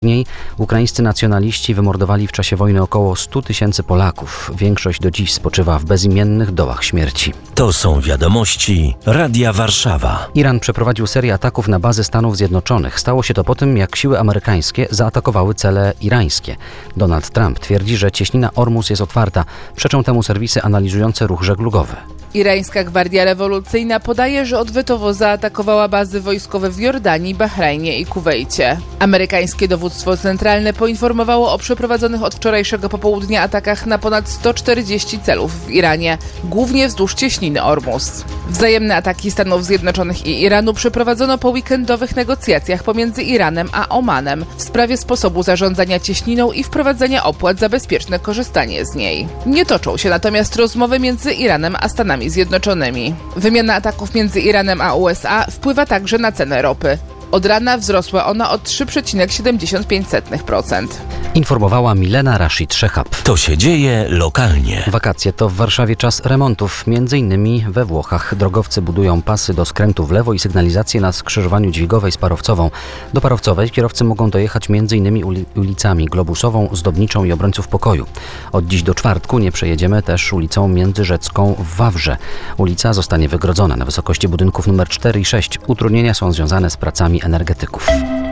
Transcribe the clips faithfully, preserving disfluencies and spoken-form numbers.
niej ukraińscy nacjonaliści wymordowali w czasie wojny około stu tysięcy Polaków. Większość do dziś spoczywa w bezimiennych dołach śmierci. To są wiadomości Radia Warszawa. Iran przeprowadził serię ataków na bazy Stanów Zjednoczonych. Stało się to po tym, jak siły amerykańskie zaatakowały cele irańskie. Donald Trump twierdzi, że cieśnina Ormus jest otwarta. Przeczą temu serwisy analizujące ruch żeglugowy. Irańska Gwardia Rewolucyjna podaje, że odwetowo zaatakowała bazy wojskowe w Jordanii, Bahrajnie i Kuwejcie. Amerykańskie dowództwo centralne poinformowało o przeprowadzonych od wczorajszego popołudnia atakach na ponad sto czterdzieści celów w Iranie, głównie wzdłuż cieśniny Ormus. Wzajemne ataki Stanów Zjednoczonych i Iranu przeprowadzono po weekendowych negocjacjach pomiędzy Iranem a Omanem w sprawie sposobu zarządzania cieśniną i wprowadzenia opłat za bezpieczne korzystanie z niej. Nie toczą się natomiast rozmowy między Iranem a Stanami Zjednoczonymi. Wymiana ataków między Iranem a U S A wpływa także na cenę ropy. Od rana wzrosła ona o trzy przecinek siedemdziesiąt pięć procent. Informowała Milena Rashid Szechab. To się dzieje lokalnie. Wakacje to w Warszawie czas remontów. Między innymi we Włochach drogowcy budują pasy do skrętu w lewo i sygnalizację na skrzyżowaniu Dźwigowej z Parowcową. Do Parowcowej kierowcy mogą dojechać między innymi ulicami Globusową, Zdobniczą i Obrońców Pokoju. Od dziś do czwartku nie przejedziemy też ulicą Międzyrzecką w Wawrze. Ulica zostanie wygrodzona na wysokości budynków numer cztery i sześć. Utrudnienia są związane z pracami energetyków.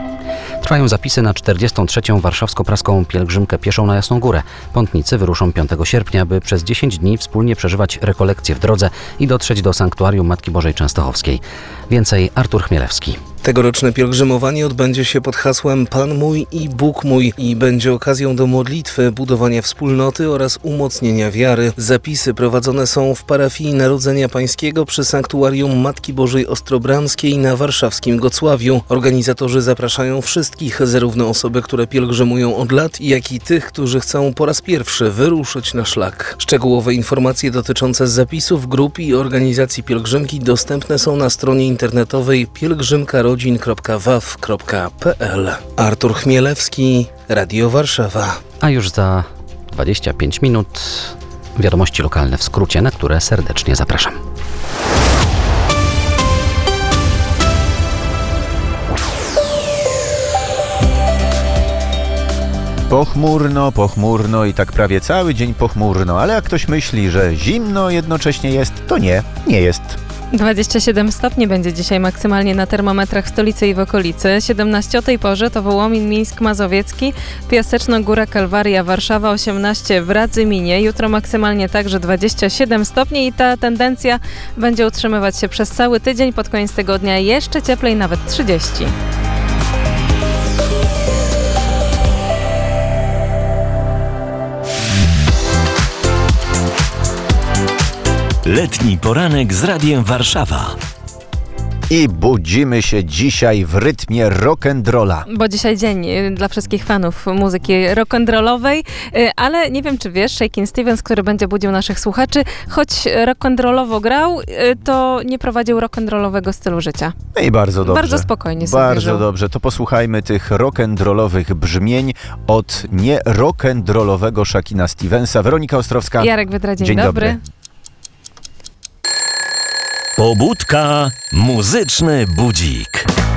Trwają zapisy na czterdziestą trzecią warszawsko-praską pielgrzymkę pieszą na Jasną Górę. Pątnicy wyruszą piątego sierpnia, by przez dziesięć dni wspólnie przeżywać rekolekcje w drodze i dotrzeć do sanktuarium Matki Bożej Częstochowskiej. Więcej Artur Chmielewski. Tegoroczne pielgrzymowanie odbędzie się pod hasłem Pan mój i Bóg mój i będzie okazją do modlitwy, budowania wspólnoty oraz umocnienia wiary. Zapisy prowadzone są w parafii Narodzenia Pańskiego przy sanktuarium Matki Bożej Ostrobramskiej na warszawskim Gocławiu. Organizatorzy zapraszają wszystkich, zarówno osoby, które pielgrzymują od lat, jak i tych, którzy chcą po raz pierwszy wyruszyć na szlak. Szczegółowe informacje dotyczące zapisów, grup i organizacji pielgrzymki dostępne są na stronie internetowej pielgrzymka rodzin kropka waw kropka p l. Artur Chmielewski, Radio Warszawa. A już za dwadzieścia pięć minut wiadomości lokalne w skrócie, na które serdecznie zapraszam. Pochmurno, pochmurno i tak prawie cały dzień pochmurno, ale jak ktoś myśli, że zimno jednocześnie jest, to nie, nie jest. dwadzieścia siedem stopni będzie dzisiaj maksymalnie na termometrach w stolicy i w okolicy. siedemnaście o tej porze to Wołomin, Mińsk Mazowiecki, Piaseczno, Góra Kalwaria, Warszawa, osiemnaście w Radzyminie. Jutro maksymalnie także dwadzieścia siedem stopni i ta tendencja będzie utrzymywać się przez cały tydzień. Pod koniec tygodnia jeszcze cieplej, nawet trzydzieści. Letni poranek z Radiem Warszawa. I budzimy się dzisiaj w rytmie rock'n'rolla. Bo dzisiaj dzień dla wszystkich fanów muzyki rock'n'rollowej, ale nie wiem, czy wiesz, Shakin' Stevens, który będzie budził naszych słuchaczy, choć rock'n'rollowo grał, to nie prowadził rock'n'rollowego stylu życia. No i bardzo dobrze. Bardzo spokojnie sobie Bardzo żył. dobrze. To posłuchajmy tych rock'n'rollowych brzmień od nie rock'n'rollowego Shakina Stevensa. Weronika Ostrowska. Jarek Wydra, dzień, dzień dobry. dobry. Pobudka, muzyczny budzik.